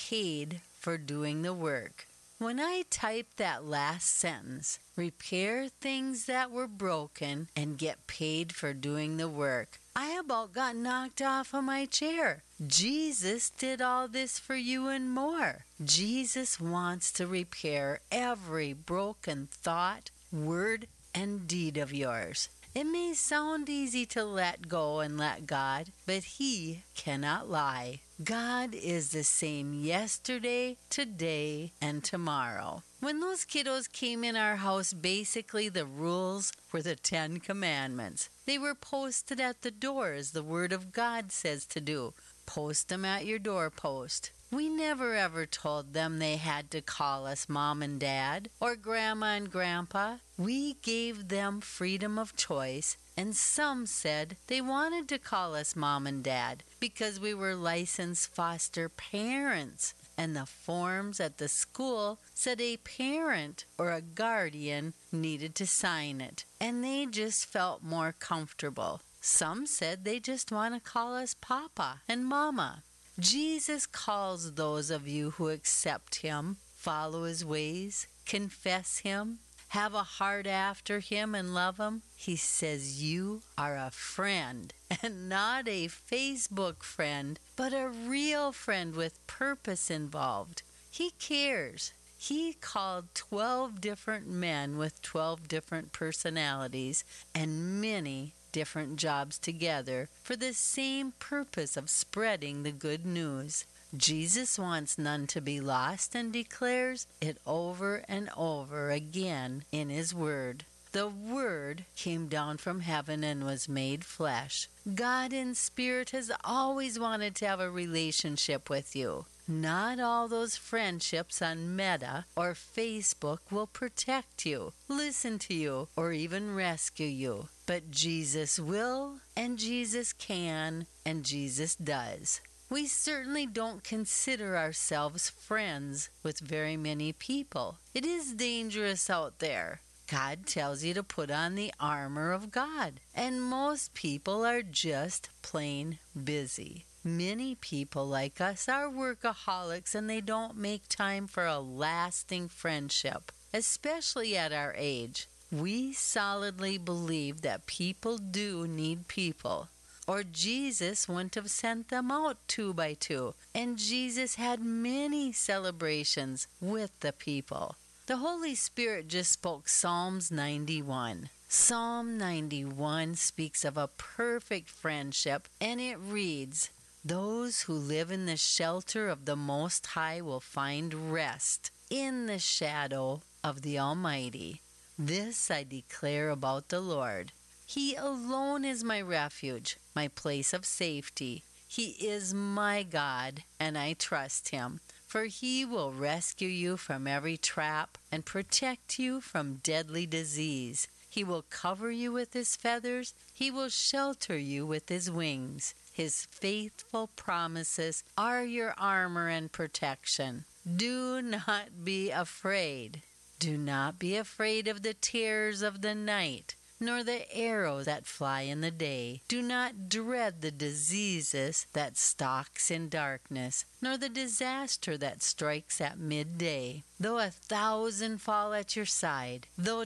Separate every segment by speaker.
Speaker 1: paid for doing the work. When I typed that last sentence, repair things that were broken and get paid for doing the work, I about got knocked off of my chair. Jesus did all this for you and more. Jesus wants to repair every broken thought, word, and deed of yours. It may sound easy to let go and let God, but He cannot lie. God is the same yesterday, today, and tomorrow. When those kiddos came in our house, basically the rules were the 10 Commandments. They were posted at the door as the Word of God says to do. Post them at your doorpost. We never ever told them they had to call us Mom and Dad or Grandma and Grandpa. We gave them freedom of choice, and some said they wanted to call us Mom and Dad because we were licensed foster parents, and the forms at the school said a parent or a guardian needed to sign it, and they just felt more comfortable. Some said they just want to call us Papa and Mama. Jesus calls those of you who accept Him, follow His ways, confess Him, have a heart after Him and love Him. He says you are a friend, and not a Facebook friend, but a real friend with purpose involved. He cares. He called 12 different men with 12 different personalities and many different jobs together for the same purpose of spreading the good news. Jesus wants none to be lost and declares it over and over again in His Word. The Word came down from heaven and was made flesh. God in spirit has always wanted to have a relationship with you. Not all those friendships on Meta or Facebook will protect you, listen to you, or even rescue you. But Jesus will, and Jesus can, and Jesus does. We certainly don't consider ourselves friends with very many people. It is dangerous out there. God tells you to put on the armor of God, and most people are just plain busy. Many people like us are workaholics, and they don't make time for a lasting friendship, especially at our age. We solidly believe that people do need people, or Jesus wouldn't have sent them out 2 by 2, and Jesus had many celebrations with the people. The Holy Spirit just spoke Psalms 91. Psalm 91 speaks of a perfect friendship, and it reads, "Those who live in the shelter of the Most High will find rest in the shadow of the Almighty. This I declare about the Lord. He alone is my refuge, my place of safety. He is my God, and I trust Him. For He will rescue you from every trap and protect you from deadly disease. He will cover you with His feathers. He will shelter you with His wings. His faithful promises are your armor and protection. Do not be afraid. Do not be afraid of the terrors of the night, nor the arrows that fly in the day. Do not dread the diseases that stalks in darkness, nor the disaster that strikes at midday. Though 1,000 fall at your side, though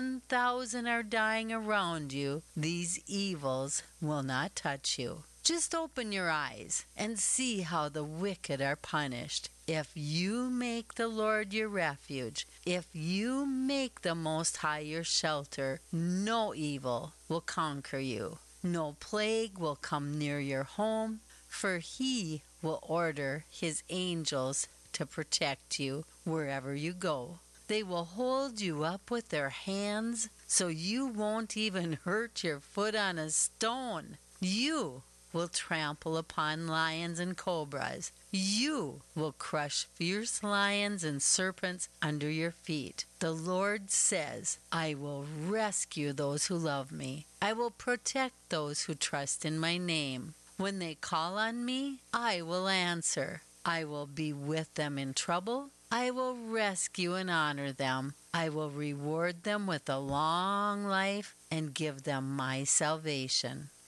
Speaker 1: 10,000 are dying around you, these evils will not touch you. Just open your eyes and see how the wicked are punished. If you make the Lord your refuge, if you make the Most High your shelter, no evil will conquer you. No plague will come near your home, for He will order His angels to protect you wherever you go. They will hold you up with their hands so you won't even hurt your foot on a stone. You will trample upon lions and cobras. You will crush fierce lions and serpents under your feet. The Lord says, I will rescue those who love me. I will protect those who trust in my name. When they call on me, I will answer. I will be with them in trouble. I will rescue and honor them. I will reward them with a long life and give them my salvation.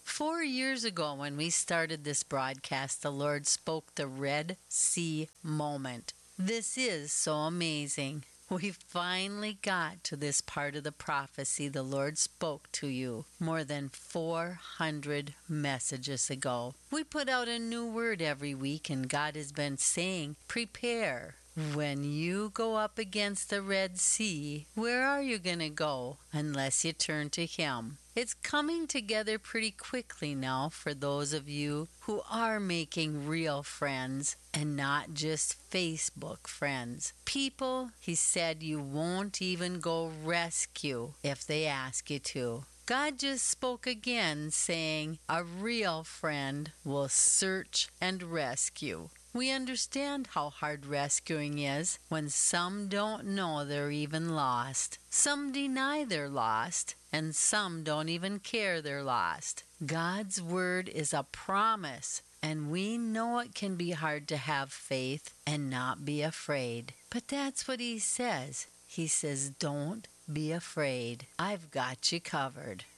Speaker 1: 4 years ago, when we started this broadcast, the Lord spoke the Red Sea moment. This is so amazing. We finally got to this part of the prophecy the Lord spoke to you more than 400 messages ago. We put out a new word every week, and God has been saying, prepare. When you go up against the Red Sea, where are you going to go unless you turn to Him? It's coming together pretty quickly now for those of you who are making real friends and not just Facebook friends. People, He said, you won't even go rescue if they ask you to. God just spoke again, saying, a real friend will search and rescue. We understand how hard rescuing is when some don't know they're even lost. Some deny they're lost, and some don't even care they're lost. God's word is a promise, and we know it can be hard to have faith and not be afraid. But that's what He says. He says, don't be afraid. I've got you covered.